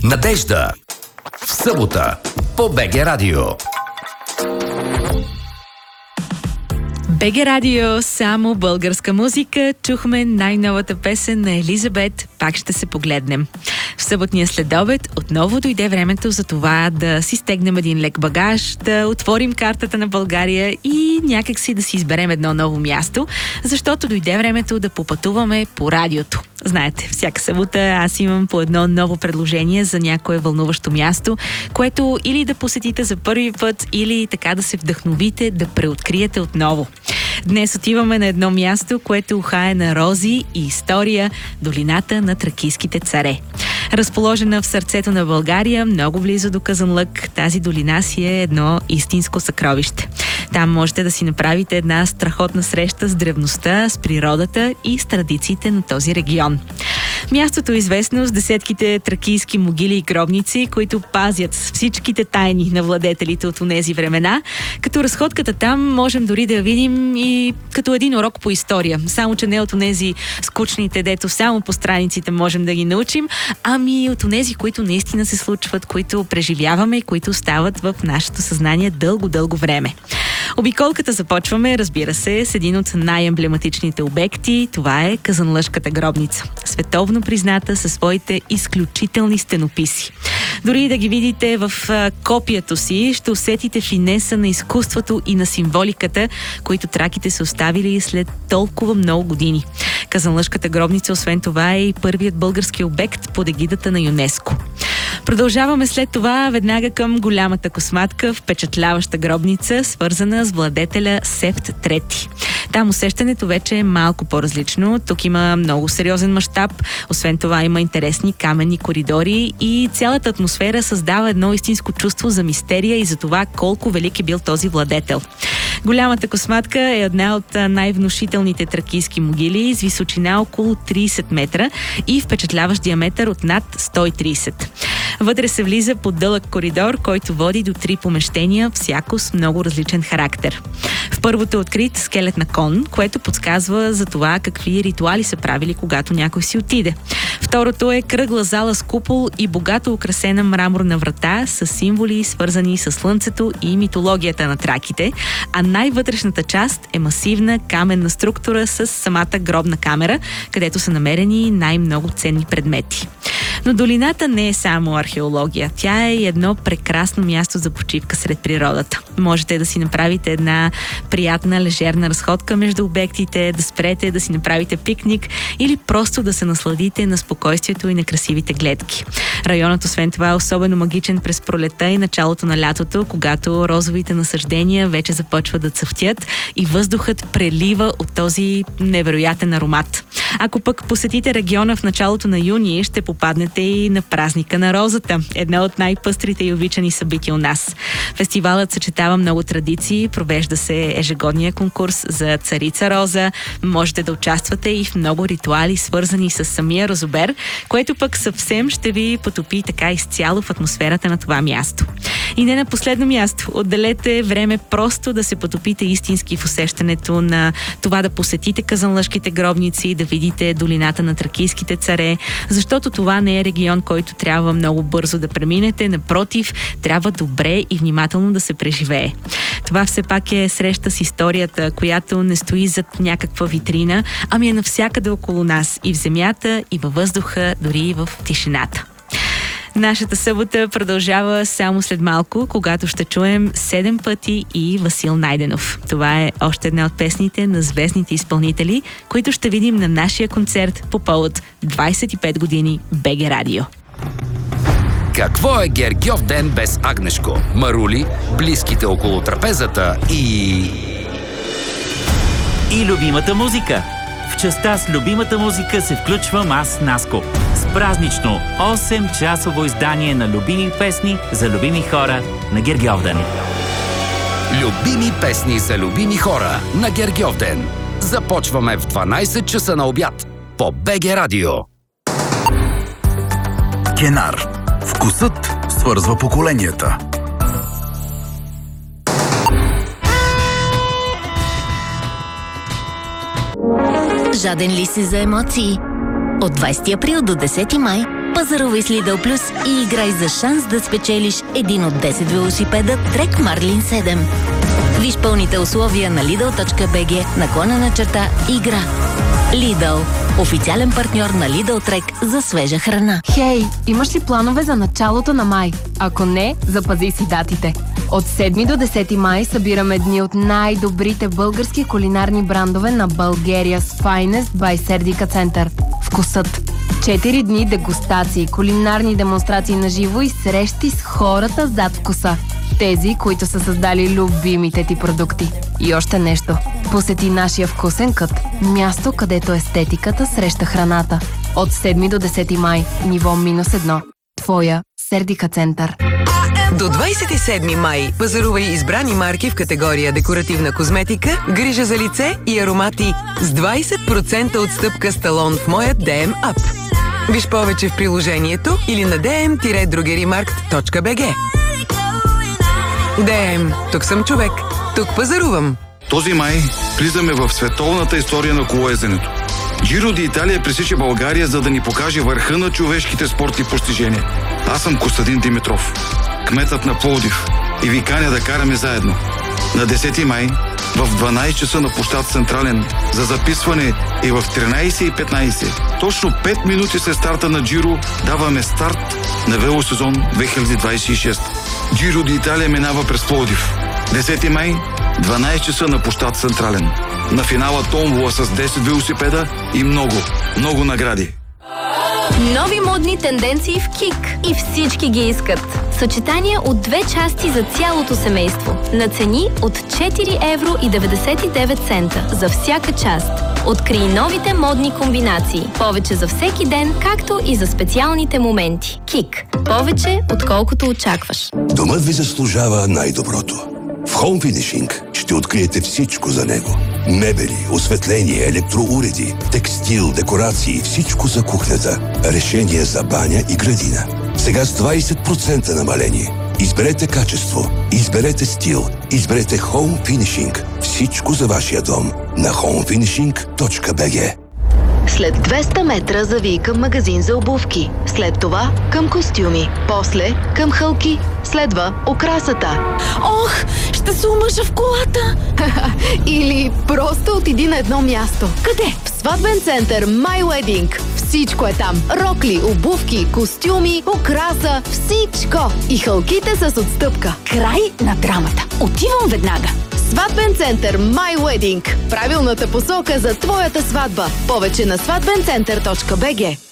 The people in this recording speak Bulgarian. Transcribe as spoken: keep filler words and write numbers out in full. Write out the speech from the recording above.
Надежда. В събота по БГ Радио. БГ Радио, само българска музика. Чухме най-новата песен на Елизабет "Пак ще се погледнем". В съботния следобед отново дойде времето за това да си стегнем един лек багаж, да отворим картата на България и някак си да си изберем едно ново място, защото дойде времето да попътуваме по радиото. Знаете, всяка събота аз имам по едно ново предложение за някое вълнуващо място, което или да посетите за първи път, или така да се вдъхновите, да преоткриете отново. Днес отиваме на едно място, което ухае на рози и история – долината на тракийските царе. Разположена в сърцето на България, много близо до Казанлък, тази долина си е едно истинско съкровище. Там можете да си направите една страхотна среща с древността, с природата и с традициите на този регион. Мястото е известно с десетките тракийски могили и гробници, които пазят всичките тайни на владетелите от онези времена. Като разходката там можем дори да я видим и като един урок по история. Само че не от онези скучните, дето само по страниците можем да ги научим, ами от онези, които наистина се случват, които преживяваме и които остават в нашето съзнание дълго-дълго време. Обиколката започваме, разбира се, с един от най-емблематичните обекти. Това е Казанлъшката гробница. Световно призната със своите изключителни стенописи. Дори да ги видите в копието си, ще усетите финеса на изкуството и на символиката, които траките са оставили след толкова много години. Казанлъшката гробница, освен това, е и първият български обект под егидата на ЮНЕСКО. Продължаваме след това веднага към голямата косматка, впечатляваща гробница, свързана с владетеля Сефт трети. Там усещането вече е малко по-различно. Тук има много сериозен мащаб. Освен това има интересни каменни коридори и цялата атмосфера създава едно истинско чувство за мистерия и за това колко велик е бил този владетел. Голямата косматка е една от най-внушителните тракийски могили с височина около трийсет метра и впечатляващ диаметър от над сто и трийсет. Вътре се влиза по дълъг коридор, който води до три помещения, всяко с много различен характер. В първото е открит скелет на кон, което подсказва за това какви ритуали са правили, когато някой си отиде. Второто е кръгла зала с купол и богато украсена мраморна врата с символи, свързани с слънцето и митологията на траките, а най-вътрешната част е масивна каменна структура с самата гробна камера, където са намерени най-много ценни предмети. Но долината не е само археология. Тя е едно прекрасно място за почивка сред природата. Можете да си направите една приятна, лежерна разходка между обектите, да спрете, да си направите пикник или просто да се насладите на спокойствието и на красивите гледки. Районът, освен това, е особено магичен през пролета и началото на лятото, когато розовите насаждения вече започват да цъфтят и въздухът прелива от този невероятен аромат. Ако пък посетите региона в началото на юни, ще попаднете и на празника на розата, една от най-пъстрите и обичани събития у нас. Фестивалът съчетава много традиции, провежда се ежегодния конкурс за царица роза, можете да участвате и в много ритуали, свързани с самия розобер, което пък съвсем ще ви потопи така изцяло в атмосферата на това място. И не на последно място, отделете време просто да се потопите истински в усещането на това да посетите Казанлъшките гробници и да видите долината на тракийските царе, защото това не е регион, който трябва много бързо да преминете, напротив, трябва добре и внимателно да се преживее. Това все пак е среща с историята, която не стои зад някаква витрина, ами е навсякъде около нас, и в земята, и във въздуха, дори и в тишината. Нашата събота продължава само след малко, когато ще чуем седем пъти и Васил Найденов. Това е още една от песните на звездните изпълнители, които ще видим на нашия концерт по повод двайсет и пет години БГ Радио. Какво е Гергьов ден без Агнешко, Марули, близките около трапезата и... И любимата музика. В частта с любимата музика се включвам аз, Наско. С празнично осем-часово издание на любими песни за любими хора на Гергьов ден. Любими песни за любими хора на Гергьов ден. Започваме в дванайсет часа на обяд по БГ Радио. Кенар. Вкусът свързва поколенията. Жаден ли си за емоции? От двайсети април до десети май Пазарувай с Lidl Plus и играй за шанс да спечелиш един от десет велосипеда Trek Marlin седем. Виж пълните условия на Lidl.bg наклона на черта игра. Lidl. Официален партньор на Lidl Trek за свежа храна. Хей, имаш ли планове за началото на май? Ако не, запази си датите. От седми до десети май събираме дни от най-добрите български кулинарни брандове на Bulgaria's Finest by Serdica Center. Вкусът. Четири дни дегустации, кулинарни демонстрации на живо и срещи с хората зад вкуса. Тези, които са създали любимите ти продукти. И още нещо. Посети нашия вкусен кът. Място, където естетиката среща храната. От седми до десети май. Ниво минус едно. Твоя Сердика Център. До двадесет и седми май пазарувай избрани марки в категория декоративна козметика, грижа за лице и аромати с двадесет процента отстъпка с талон в моят ди ем App. Виж повече в приложението или на ди ем другериmarkt точка би джи. ди ем. Тук съм човек. Тук пазарувам. Този май влизаме в световната история на колоезденето. Джиро ди Италия пресича България, за да ни покаже върха на човешките спортни постижения. Аз съм Костадин Димитров, кметът на Пловдив, и ви каня да караме заедно. На десети май в дванадесет часа на площад Централен за записване и в тринадесет и петнадесет. Точно пет минути след старта на Джиро даваме старт на велосезон две хиляди двадесет и шеста. Джиро ди Италия минава през Пловдив. десети май, дванадесет часа на площад Централен. На финала томбола с десет велосипеда и много, много награди. Нови модни тенденции в КИК и всички ги искат. Съчетания от две части за цялото семейство. На цени от четири евро и деветдесет и девет цента за всяка част. Открий новите модни комбинации. Повече за всеки ден, както и за специалните моменти. КИК. Повече, отколкото очакваш. Домът ви заслужава най-доброто. В Home Finishing ще откриете всичко за него. Мебели, осветление, електроуреди, текстил, декорации, всичко за кухнята. Решение за баня и градина. Сега с двадесет процента намаление. Изберете качество, изберете стил, изберете Home Finishing. Всичко за вашия дом на хоум финишинг точка би джи. След двеста метра завий към магазин за обувки. След това към костюми. После към хълки. Следва окрасата. Ох, ще се омъжа в колата! Или просто отиди на едно място. Къде? В сватбен център My Wedding. Всичко е там. Рокли, обувки, костюми, окраса, всичко. И хълките с отстъпка. Край на драмата. Отивам веднага. Сватбен център My Wedding. Правилната посока за твоята сватба. Повече на сватбен център точка би джи.